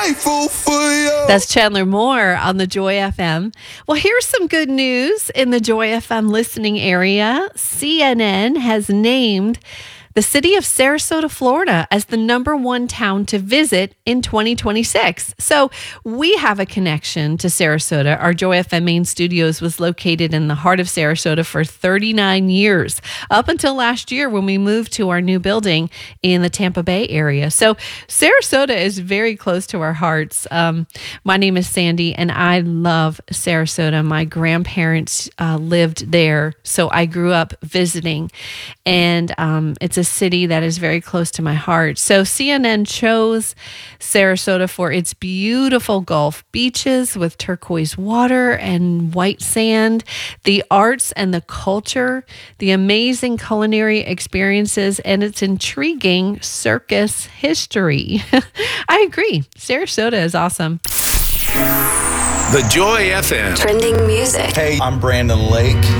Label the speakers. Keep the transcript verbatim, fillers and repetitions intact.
Speaker 1: grateful for you.
Speaker 2: That's Chandler Moore on the Joy F M. Well, here's some good news in the Joy F M listening area. C N N has named the city of Sarasota, Florida, as the number one town to visit in twenty twenty-six. So we have a connection to Sarasota. Our Joy F M main studios was located in the heart of Sarasota for thirty-nine years, up until last year when we moved to our new building in the Tampa Bay area. So Sarasota is very close to our hearts. Um, my name is Sandy, and I love Sarasota. My grandparents uh, lived there, so I grew up visiting, and um, it's a city that is very close to my heart. So C N N chose Sarasota for its beautiful Gulf beaches with turquoise water and white sand, the arts and the culture, the amazing culinary experiences, and its intriguing circus history. I agree. Sarasota is awesome.
Speaker 3: The Joy F M.
Speaker 4: Trending music.
Speaker 1: Hey, I'm Brandon Lake.